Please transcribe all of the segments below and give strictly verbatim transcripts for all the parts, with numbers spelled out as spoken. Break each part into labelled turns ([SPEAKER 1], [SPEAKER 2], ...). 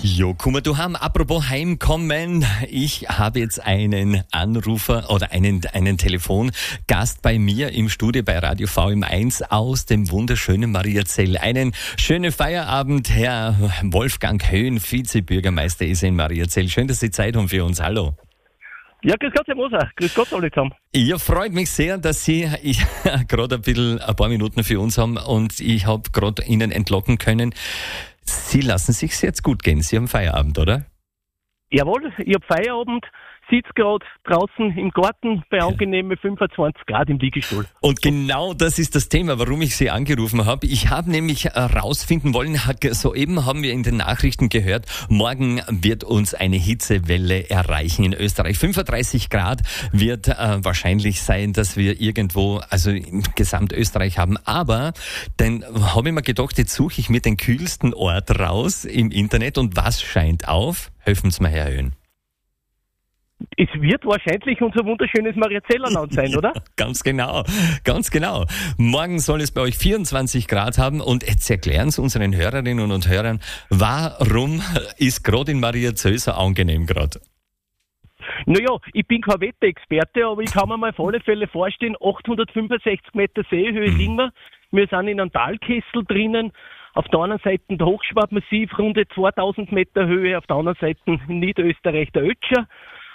[SPEAKER 1] Jo, komm mal, du haben, apropos Heimkommen, ich habe jetzt einen Anrufer oder einen, einen Telefongast bei mir im Studio bei Radio V M eins aus dem wunderschönen Mariazell. Einen schönen Feierabend, Herr Wolfgang Höhn, Vizebürgermeister ist in Mariazell. Schön, dass Sie Zeit haben für uns. Hallo.
[SPEAKER 2] Ja, grüß Gott, Herr Moser. Grüß Gott alle zusammen.
[SPEAKER 1] Ja, freut mich sehr, dass Sie gerade ein bisschen, ein paar Minuten für uns haben und ich habe gerade Ihnen entlocken können. Sie lassen sich's jetzt gut gehen. Sie haben Feierabend, oder?
[SPEAKER 2] Jawohl, ich habe Feierabend, sitze gerade draußen im Garten bei angenehmen fünfundzwanzig Grad im Liegestuhl.
[SPEAKER 1] Und genau das ist das Thema, warum ich Sie angerufen habe. Ich habe nämlich herausfinden wollen, soeben haben wir in den Nachrichten gehört, morgen wird uns eine Hitzewelle erreichen in Österreich. fünfunddreißig Grad wird äh, wahrscheinlich sein, dass wir irgendwo, also im Gesamtösterreich haben. Aber dann habe ich mir gedacht, jetzt suche ich mir den kühlsten Ort raus im Internet und was scheint auf? Helfen Sie mir, Herr Höhn.
[SPEAKER 2] Es wird wahrscheinlich unser wunderschönes Mariazellerland sein, oder?
[SPEAKER 1] Ja, ganz genau, ganz genau. Morgen soll es bei euch vierundzwanzig Grad haben und jetzt erklären Sie unseren Hörerinnen und Hörern, warum ist gerade in Mariazell so angenehm gerade?
[SPEAKER 2] Naja, ich bin kein Wetterexperte, aber ich kann mir mal auf alle Fälle vorstellen, achthundertfünfundsechzig Meter Seehöhe mhm. liegen wir. Wir sind in einem Talkessel drinnen. Auf der einen Seite der Hochschwabmassiv, rund zweitausend Meter Höhe, auf der anderen Seite in Niederösterreich der Ötscher.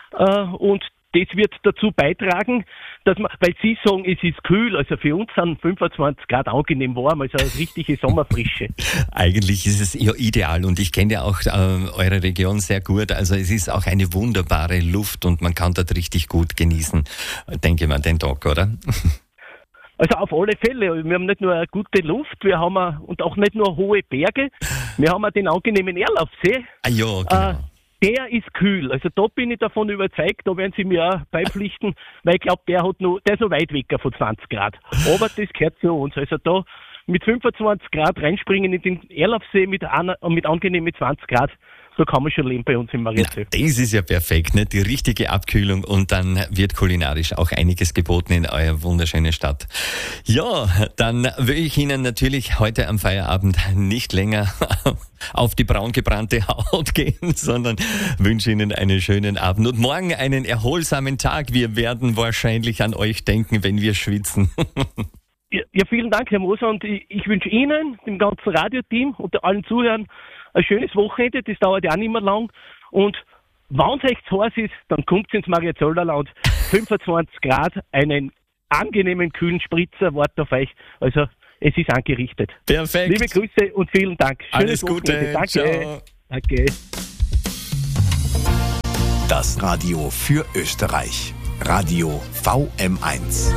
[SPEAKER 2] Und das wird dazu beitragen, dass man, weil Sie sagen, es ist kühl, also für uns sind fünfundzwanzig Grad angenehm warm, also eine richtige Sommerfrische.
[SPEAKER 1] Eigentlich ist es ja ideal und ich kenne ja auch äh, eure Region sehr gut, also es ist auch eine wunderbare Luft und man kann dort richtig gut genießen, denke ich mal, den Tag, oder?
[SPEAKER 2] Also auf alle Fälle. Wir haben nicht nur eine gute Luft, wir haben auch, und auch nicht nur hohe Berge, wir haben auch den angenehmen Erlaufsee.
[SPEAKER 1] Ah ja, genau. Äh,
[SPEAKER 2] Der ist kühl, also da bin ich davon überzeugt, da werden Sie mir auch beipflichten, weil ich glaube, der hat noch, der ist noch weit weg von zwanzig Grad. Aber das gehört zu uns. Also da mit fünfundzwanzig Grad reinspringen in den Erlaufsee mit, an, mit angenehmen zwanzig Grad, so kann man schon leben bei uns im Mariazell.
[SPEAKER 1] Das ist ja perfekt, ne? Die richtige Abkühlung und dann wird kulinarisch auch einiges geboten in eurer wunderschönen Stadt. Ja, dann will ich Ihnen natürlich heute am Feierabend nicht länger auf die braun gebrannte Haut gehen, sondern wünsche Ihnen einen schönen Abend und morgen einen erholsamen Tag. Wir werden wahrscheinlich an euch denken, wenn wir schwitzen.
[SPEAKER 2] Ja, ja, vielen Dank, Herr Moser, und ich, ich wünsche Ihnen, dem ganzen Radioteam und allen Zuhörern ein schönes Wochenende, das dauert ja auch nicht mehr lang. Und wenn es echt zu heiß ist, dann kommt ins Mariazollerland. fünfundzwanzig Grad, einen angenehmen kühlen Spritzer, Wort auf euch. Also es ist angerichtet.
[SPEAKER 1] Perfekt.
[SPEAKER 2] Liebe Grüße und vielen Dank.
[SPEAKER 1] Schönes Alles Gute.
[SPEAKER 2] Wochenende. Danke.
[SPEAKER 1] Ciao.
[SPEAKER 2] Danke.
[SPEAKER 3] Das Radio für Österreich. Radio V M eins.